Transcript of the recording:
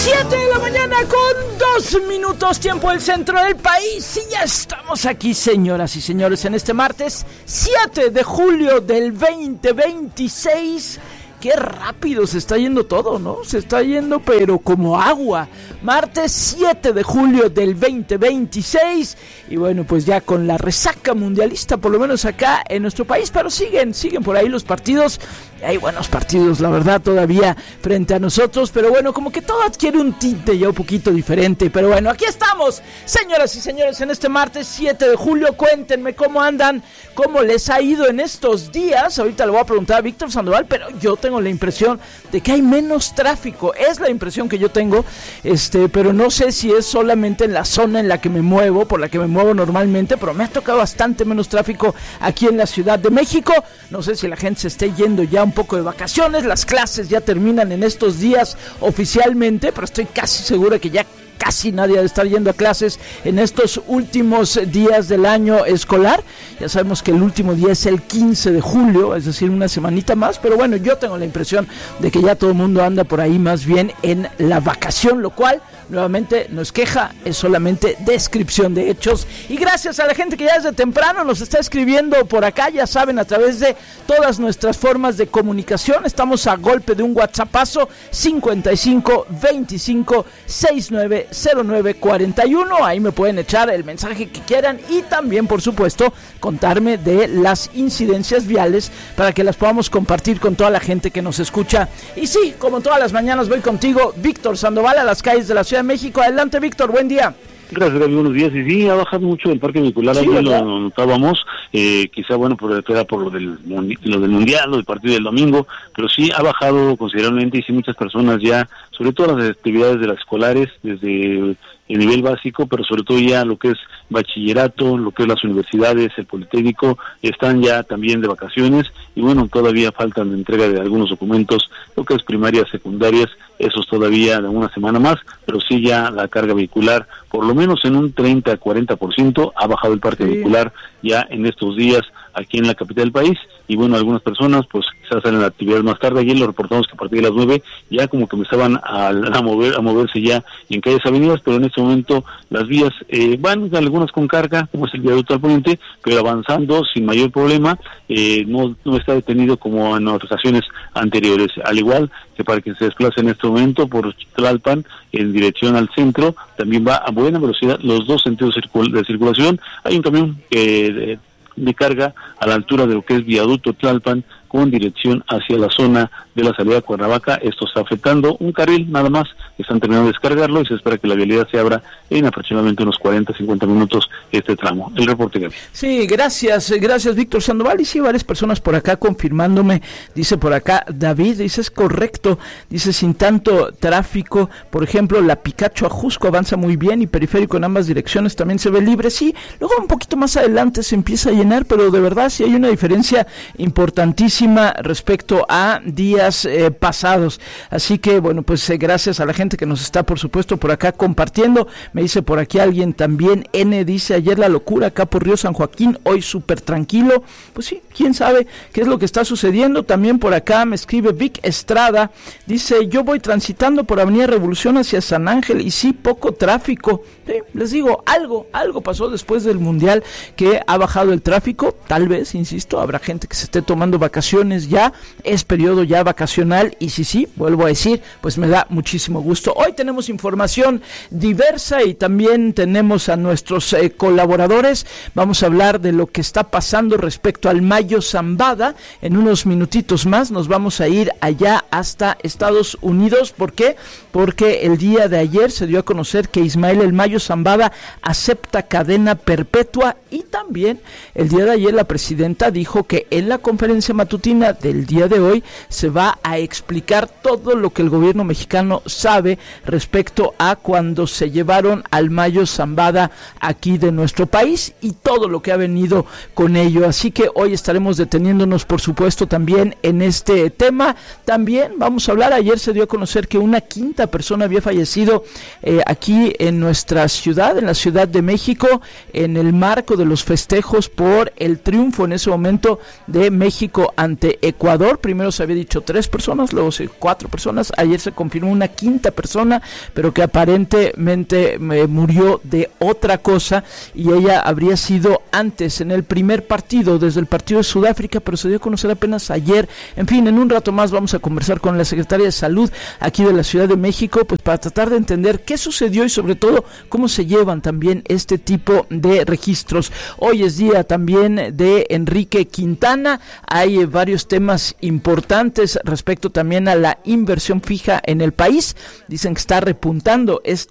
7 de la mañana con 2 minutos, tiempo del centro del país. Y ya estamos aquí, señoras y señores, en este martes 7 de julio del 2026. Qué rápido se está yendo todo, ¿no? Se está yendo pero como agua. Martes 7 de julio del 2026. Y bueno, pues ya con la resaca mundialista, por lo menos acá en nuestro país. Pero siguen por ahí los partidos. Hay buenos partidos, la verdad, todavía frente a nosotros. Pero bueno, como que todo adquiere un tinte ya un poquito diferente. Pero bueno, aquí estamos, señoras y señores, en este martes 7 de julio. Cuéntenme cómo andan, cómo les ha ido en estos días. Ahorita le voy a preguntar a Víctor Sandoval, pero yo tengo la impresión de que hay menos tráfico. Es la impresión que yo tengo, pero no sé si es solamente en la zona en la que me muevo, por la que me muevo normalmente, pero me ha tocado bastante menos tráfico aquí en la Ciudad de México. No sé si la gente se esté yendo ya un poco de vacaciones, las clases ya terminan en estos días oficialmente, pero estoy casi seguro que ya casi nadie debe estar yendo a clases en estos últimos días del año escolar. Ya sabemos que el último día es el 15 de julio, es decir, una semanita más, pero bueno, yo tengo la impresión de que ya todo el mundo anda por ahí más bien en la vacación, lo cual nuevamente no es queja, es solamente descripción de hechos. Y gracias a la gente que ya desde temprano nos está escribiendo por acá, ya saben, a través de todas nuestras formas de comunicación. Estamos a golpe de un WhatsAppazo, 55 25 69 0941. Ahí me pueden echar el mensaje que quieran y también, por supuesto, contarme de las incidencias viales para que las podamos compartir con toda la gente que nos escucha. Y sí, como todas las mañanas voy contigo, Víctor Sandoval, a las calles de la Ciudad de México. Adelante, Víctor, buen día. Gracias, Gaby, buenos días. Y sí, ha bajado mucho el parque vehicular, sí, ayer lo notábamos, quizá bueno, era por lo del Mundial, lo del partido del domingo, pero sí ha bajado considerablemente y sí muchas personas ya, sobre todo las actividades de las escolares, desde el nivel básico, pero sobre todo ya lo que es bachillerato, lo que es las universidades, el Politécnico, están ya también de vacaciones y bueno, todavía faltan de entrega de algunos documentos, lo que es primarias, secundarias, esos todavía de una semana más, pero sí ya la carga vehicular, por lo menos en un 30-40%, ha bajado el parque vehicular ya en estos días aquí en la capital del país, y bueno, algunas personas pues quizás salen a actividades más tarde. Ayer lo reportamos que a partir de las 9 ya como que empezaban a moverse ya en calles, avenidas, pero en este momento las vías van algunas con carga, como es el viaducto al poniente, pero avanzando sin mayor problema, no está detenido como en ocasiones anteriores, al igual que para que se desplace en este momento por Tlalpan en dirección al centro, también va a buena velocidad los dos sentidos de circulación. Hay un camión de carga a la altura de lo que es viaducto Tlalpan con dirección hacia la zona de la salida de Cuernavaca. Esto está afectando un carril nada más, están terminando de descargarlo y se espera que la vialidad se abra en aproximadamente unos 40-50 minutos este tramo. El reporte, Gaby. Sí, gracias Víctor Sandoval. Y sí, varias personas por acá confirmándome, dice por acá David, dice es correcto, dice sin tanto tráfico, por ejemplo la Picacho a Jusco avanza muy bien y periférico en ambas direcciones también se ve libre, sí, luego un poquito más adelante se empieza a llenar, pero de verdad sí hay una diferencia importantísima respecto a días pasados. Así que bueno, pues gracias a la gente que nos está por supuesto por acá compartiendo. Me dice por aquí alguien también, N dice ayer la locura acá por Río San Joaquín, hoy súper tranquilo. Pues sí, quién sabe qué es lo que está sucediendo. También por acá me escribe Vic Estrada, dice yo voy transitando por Avenida Revolución hacia San Ángel y sí, poco tráfico. Sí, les digo, algo pasó después del Mundial que ha bajado el tráfico. Tal vez, insisto, habrá gente que se esté tomando vacaciones ya, es periodo ya vacacional y sí, vuelvo a decir, pues me da muchísimo gusto. Hoy tenemos información diversa y también tenemos a nuestros colaboradores. Vamos a hablar de lo que está pasando respecto al Mayo Zambada. En unos minutitos más nos vamos a ir allá hasta Estados Unidos. ¿Por qué? Porque el día de ayer se dio a conocer que Ismael El Mayo Zambada acepta cadena perpetua y también el día de ayer la presidenta dijo que en la conferencia matutina del día de hoy se va a explicar todo lo que el gobierno mexicano sabe respecto a cuando se llevaron al Mayo Zambada aquí de nuestro país y todo lo que ha venido con ello. Así que hoy estaremos deteniéndonos, por supuesto, también en este tema. También vamos a hablar, ayer se dio a conocer que una quinta persona había fallecido aquí en nuestra ciudad, en la Ciudad de México, en el marco de los festejos por el triunfo en ese momento de México ante ante Ecuador. Primero se había dicho 3 personas, luego 4 personas. Ayer se confirmó una 5ª persona, pero que aparentemente murió de otra cosa, y ella habría sido antes en el primer partido, desde el partido de Sudáfrica, pero se dio a conocer apenas ayer. En fin, en un rato más vamos a conversar con la secretaria de Salud aquí de la Ciudad de México, pues para tratar de entender qué sucedió y sobre todo cómo se llevan también este tipo de registros. Hoy es día también de Enrique Quintana. Hay varios temas importantes respecto también a la inversión fija en el país. Dicen que está repuntando